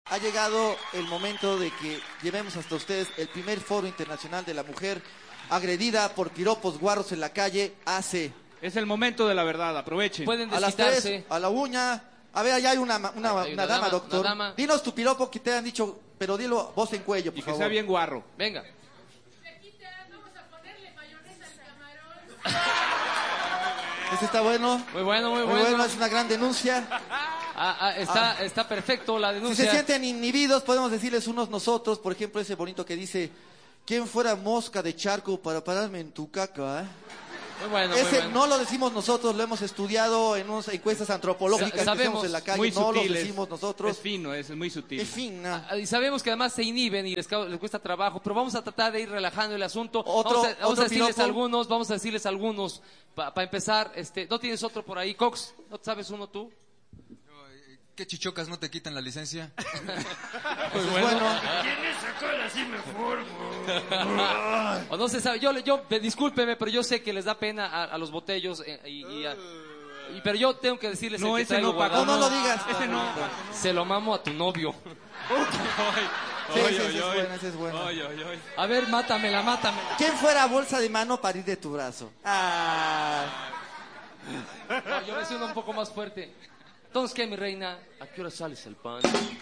ha llegado el momento de que llevemos hasta ustedes el primer foro internacional de la mujer agredida por piropos guarros en la calle hace... Es el momento de la verdad, aprovechen. Pueden A las desquitarse. 3, a la uña. A ver, allá hay una dama, doctor. una dama. Dinos tu piropo que te han dicho, pero dilo voz en cuello, por Y que favor. sea bien guarro. Venga. Vamos a ponerle mayonesa al camarón. Este está bueno. Muy bueno, muy Muy bueno. bueno, es una gran denuncia. Está perfecto la Si denuncia. se sienten inhibidos, podemos decirles unos nosotros, por ejemplo, ese bonito que dice, ¿quién fuera mosca de charco para pararme en tu caca? Muy bueno, muy Ese bueno. no lo decimos nosotros, lo hemos estudiado en unas encuestas antropológicas que Sabemos, hacemos en la calle, Muy no lo sutil, decimos nosotros. Es fino, es muy sutil. Es fina. Y sabemos que además se inhiben y les cuesta trabajo, pero vamos a tratar de ir relajando el asunto. Otro vamos a decirles piropo. algunos, para empezar. ¿No tienes otro por ahí, Cox? ¿No sabes uno tú? ¿Qué chichocas no te quitan la licencia? Muy Es bueno. O no se sabe. Discúlpeme, pero yo sé que les da pena a los botellos pero yo tengo que decirles No, el que ese traigo no, Paco. guardado. No lo digas. Ese no. Se lo mamo a tu novio. Sí, ese es bueno, ese es bueno. A ver, mátamela. ¿Quién fuera bolsa de mano para ir de tu brazo? Ah. No, yo me siento un poco más fuerte. Entonces, ¿qué, mi reina? ¿A qué hora sales el pan?